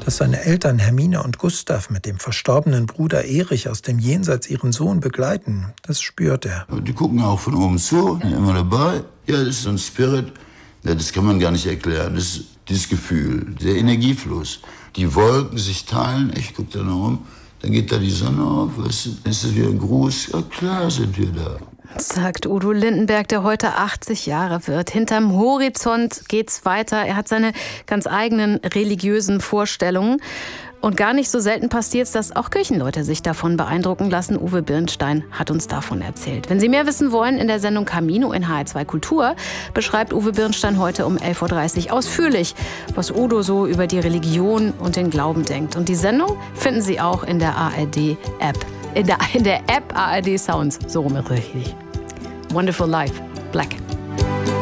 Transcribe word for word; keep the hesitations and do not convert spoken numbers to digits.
dass seine Eltern Hermine und Gustav mit dem verstorbenen Bruder Erich aus dem Jenseits ihren Sohn begleiten, das spürt er. Die gucken auch von oben zu, immer dabei. Ja, das ist so ein Spirit, ja, das kann man gar nicht erklären. Das ist dieses Gefühl, der Energiefluss. Die Wolken sich teilen, ich gucke da noch um, dann geht da die Sonne auf, weißt du, dann ist das wieder ein Gruß, ja klar sind wir da. Sagt Udo Lindenberg, der heute achtzig Jahre wird. Hinterm Horizont geht's weiter. Er hat seine ganz eigenen religiösen Vorstellungen. Und gar nicht so selten passiert es, dass auch Kirchenleute sich davon beeindrucken lassen. Uwe Birnstein hat uns davon erzählt. Wenn Sie mehr wissen wollen, in der Sendung Camino in H R zwei Kultur beschreibt Uwe Birnstein heute um elf Uhr dreißig ausführlich, was Udo so über die Religion und den Glauben denkt. Und die Sendung finden Sie auch in der A R D-App. In der, in der App A R D Sounds, so rum richtig. Wonderful Life, Black.